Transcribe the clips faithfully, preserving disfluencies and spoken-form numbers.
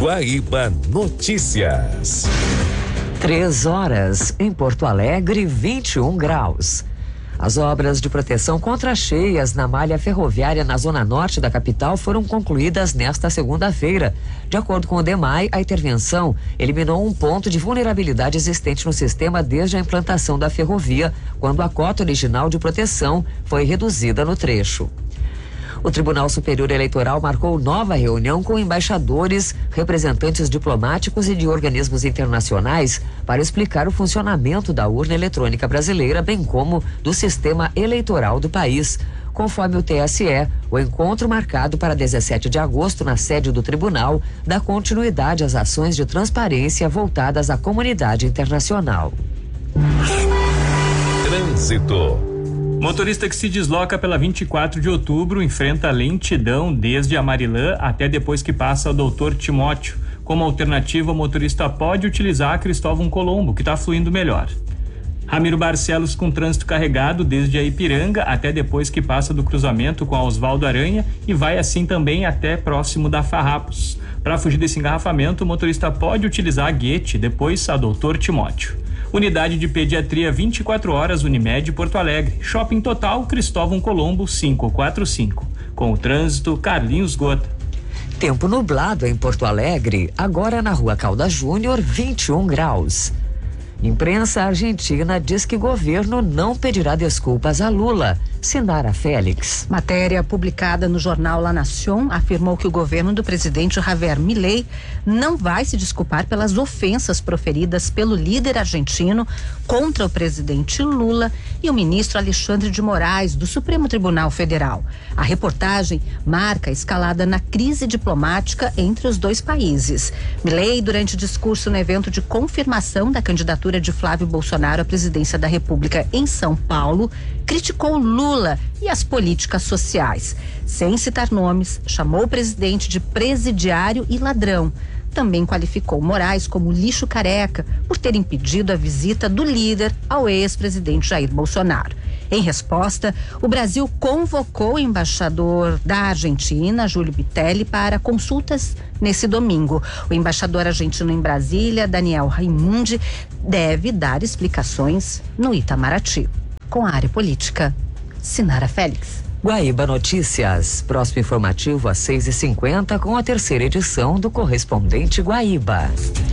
Guaíba Notícias. Três horas em Porto Alegre, vinte e um graus. As obras de proteção contra cheias na malha ferroviária na zona norte da capital foram concluídas nesta segunda-feira. De acordo com o DEMAI, a intervenção eliminou um ponto de vulnerabilidade existente no sistema desde a implantação da ferrovia, quando a cota original de proteção foi reduzida no trecho. O Tribunal Superior Eleitoral marcou nova reunião com embaixadores, representantes diplomáticos e de organismos internacionais para explicar o funcionamento da urna eletrônica brasileira, bem como do sistema eleitoral do país. Conforme o T S E, o encontro marcado para dezessete de agosto na sede do tribunal dá continuidade às ações de transparência voltadas à comunidade internacional. Trânsito. Motorista que se desloca pela vinte e quatro de outubro enfrenta lentidão desde a Marilã até depois que passa o doutor Timóteo. Como alternativa, o motorista pode utilizar a Cristóvão Colombo, que está fluindo melhor. Ramiro Barcelos com trânsito carregado desde a Ipiranga até depois que passa do cruzamento com a Osvaldo Aranha e vai assim também até próximo da Farrapos. Para fugir desse engarrafamento, o motorista pode utilizar a Guete, depois a doutor Timóteo. Unidade de Pediatria vinte e quatro horas Unimed Porto Alegre. Shopping Total Cristóvão Colombo quinhentos e quarenta e cinco. Com o trânsito, Carlinhos Gota. Tempo nublado em Porto Alegre, agora na Rua Caldas Júnior, vinte e um graus. Imprensa argentina diz que governo não pedirá desculpas a Lula. Sinara Félix. Matéria publicada no jornal La Nación afirmou que o governo do presidente Javier Milei não vai se desculpar pelas ofensas proferidas pelo líder argentino contra o presidente Lula e o ministro Alexandre de Moraes do Supremo Tribunal Federal. A reportagem marca a escalada na crise diplomática entre os dois países. Milei, durante discurso no evento de confirmação da candidatura de Flávio Bolsonaro à presidência da República em São Paulo, criticou Lula e as políticas sociais. Sem citar nomes, chamou o presidente de presidiário e ladrão. Também qualificou Moraes como lixo careca por ter impedido a visita do líder ao ex-presidente Jair Bolsonaro. Em resposta, o Brasil convocou o embaixador da Argentina, Júlio Bitelli, para consultas nesse domingo. O embaixador argentino em Brasília, Daniel Raimundi, deve dar explicações no Itamaraty. Com a área política, Sinara Félix. Guaíba Notícias. Próximo informativo às seis e cinquenta com a terceira edição do Correspondente Guaíba.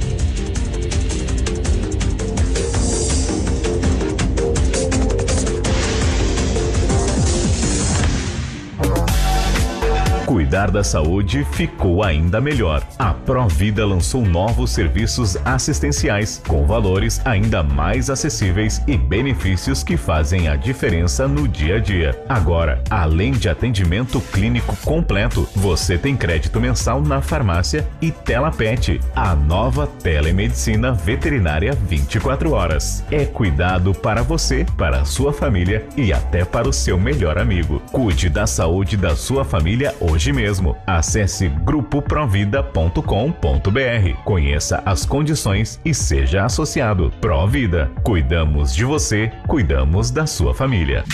Cuidar da saúde ficou ainda melhor. A Provida lançou novos serviços assistenciais com valores ainda mais acessíveis e benefícios que fazem a diferença no dia a dia. Agora, além de atendimento clínico completo, você tem crédito mensal na farmácia e Telapet, a nova telemedicina veterinária vinte e quatro horas. É cuidado para você, para a sua família e até para o seu melhor amigo. Cuide da saúde da sua família hoje mesmo. Acesse grupo provida ponto com ponto br. Conheça as condições e seja associado. Provida. Cuidamos de você, cuidamos da sua família.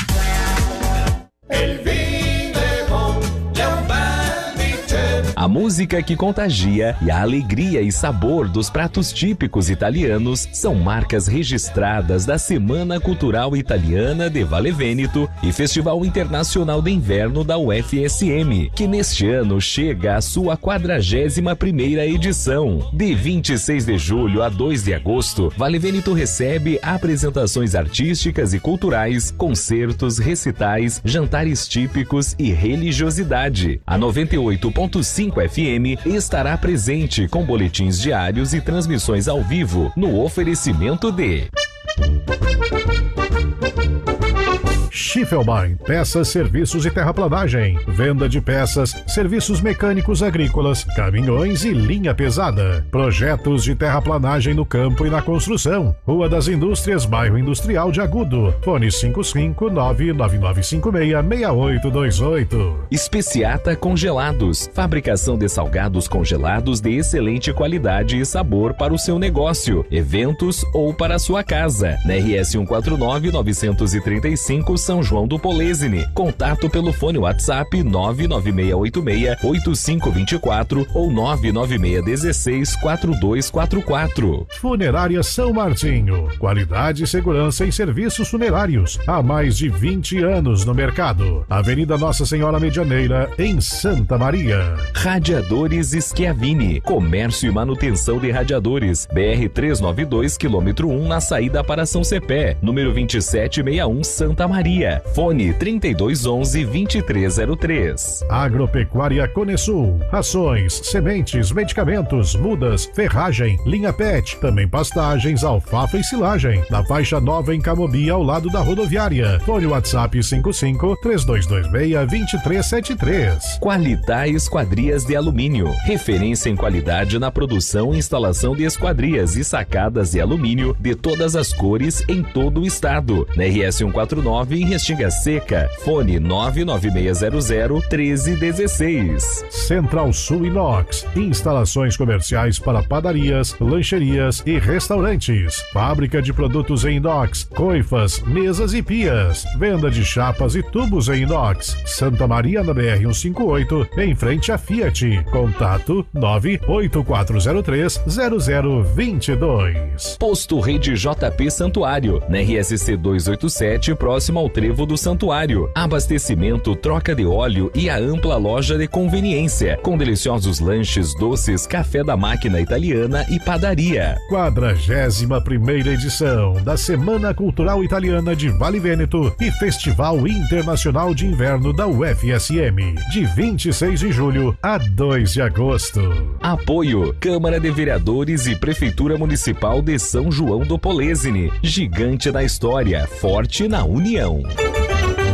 A música que contagia e a alegria e sabor dos pratos típicos italianos são marcas registradas da Semana Cultural Italiana de Vale Veneto e Festival Internacional de Inverno da U F S M, que neste ano chega à sua quadragésima primeira edição. De vinte e seis de julho a dois de agosto, Vale Veneto recebe apresentações artísticas e culturais, concertos, recitais, jantares típicos e religiosidade. A noventa e oito ponto cinco F M estará presente com boletins diários e transmissões ao vivo no oferecimento de Schiffelbein, peças, serviços e terraplanagem. Venda de peças, serviços mecânicos agrícolas, caminhões e linha pesada. Projetos de terraplanagem no campo e na construção. Rua das Indústrias, bairro Industrial de Agudo. Fone cinco cinco nove nove nove cinco seis seis oito dois oito. Especiata Congelados, fabricação de salgados congelados de excelente qualidade e sabor para o seu negócio, eventos ou para a sua casa. Na R S cento e quarenta e nove, novecentos e trinta e cinco, São João do Polesine. Contato pelo fone WhatsApp nove nove seis oito seis oito cinco dois quatro ou nove nove seis um seis quatro dois quatro quatro. Funerária São Martinho. Qualidade e segurança em serviços funerários. Há mais de vinte anos no mercado. Avenida Nossa Senhora Medianeira, em Santa Maria. Radiadores Schiavini. Comércio e manutenção de radiadores. B R trezentos e noventa e dois, quilômetro um, na saída para São Cepé. Número vinte e sete sessenta e um, Santa Maria. Fone trinta e dois onze, vinte e três zero três. Agropecuária Conesul. Rações, sementes, medicamentos, mudas, ferragem, linha pet, também pastagens, alfafa e silagem. Na faixa nova em Camobi, ao lado da rodoviária. Fone WhatsApp cinco cinco, três dois dois seis, dois três sete três. Qualitá Esquadrias de Alumínio. Referência em qualidade na produção e instalação de esquadrias e sacadas de alumínio de todas as cores em todo o estado. Na R S cento e quarenta e nove, em Restinga Seca. Fone nove nove seis zero zero, um três um seis. Central Sul Inox. Instalações comerciais para padarias, lancherias e restaurantes. Fábrica de produtos em inox, coifas, mesas e pias. Venda de chapas e tubos em inox. Santa Maria na B R cento e cinquenta e oito, em frente à Fiat. Contato nove oito quatro zero três, zero zero dois dois. Posto Rede J P Santuário. Na R S C duzentos e oitenta e sete, próximo ao Trevo do Santuário. Abastecimento, troca de óleo e a ampla loja de conveniência. Com deliciosos lanches, doces, café da máquina italiana e padaria. quadragésima primeira edição da Semana Cultural Italiana de Vale Vêneto e Festival Internacional de Inverno da U F S M. De vinte e seis de julho a dois de agosto. Apoio: Câmara de Vereadores e Prefeitura Municipal de São João do Polesine. Gigante na história, forte na união.